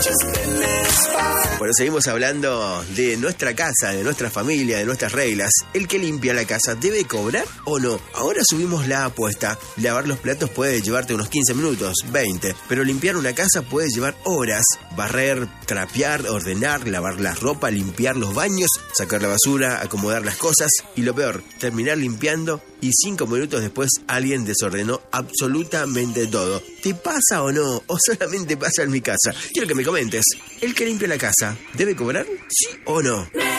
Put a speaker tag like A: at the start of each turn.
A: Bueno, seguimos hablando de nuestra casa, de nuestra familia, de nuestras reglas. ¿El que limpia la casa debe cobrar o no? Ahora subimos la apuesta. Lavar los platos puede llevarte unos 15 minutos, 20. Pero limpiar una casa puede llevar horas. Barrer, trapear, ordenar, lavar la ropa, limpiar los baños, sacar la basura, acomodar las cosas. Y lo peor, terminar limpiando y 5 minutos después alguien desordenó absolutamente todo. ¿Te pasa o no? ¿O solamente pasa en mi casa? Quiero que me comentes. ¿El que limpia la casa debe cobrar? ¿Sí o no?